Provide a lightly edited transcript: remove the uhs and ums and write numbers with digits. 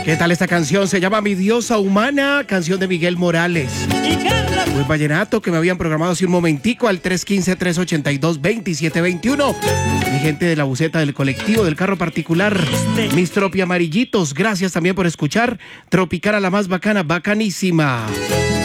¿Qué tal esta canción? Se llama Mi Diosa Humana, canción de Miguel Morales. Pues vallenato que me habían programado hace un momentico al 315-382-2721. Mi gente de la buceta del colectivo, del carro particular, mis tropi amarillitos, gracias también por escuchar Tropicana, la más bacana, bacanísima.